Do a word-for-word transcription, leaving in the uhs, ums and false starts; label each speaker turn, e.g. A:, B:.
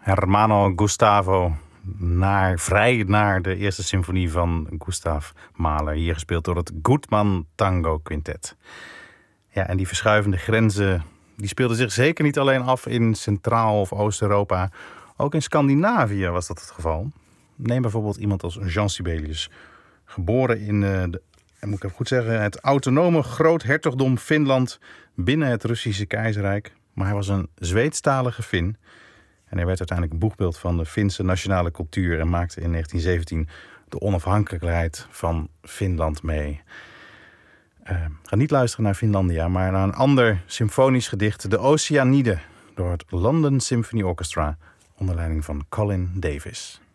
A: Hermano Gustavo, naar, vrij naar de eerste symfonie van Gustav Mahler. Hier gespeeld door het Gutmann Tango Quintet. Ja, en die verschuivende grenzen die speelden zich zeker niet alleen af in Centraal- of Oost-Europa. Ook in Scandinavië was dat het geval. Neem bijvoorbeeld iemand als Jean Sibelius. Geboren in, uh, de, moet ik even goed zeggen, het autonome groothertogdom Finland binnen het Russische keizerrijk. Maar hij was een Zweedstalige Fin. En hij werd uiteindelijk boegbeeld van de Finse nationale cultuur en maakte in negentien zeventien de onafhankelijkheid van Finland mee. Uh, ga niet luisteren naar Finlandia, maar naar een ander symfonisch gedicht, de Oceanide, door het London Symphony Orchestra onder leiding van Colin Davis.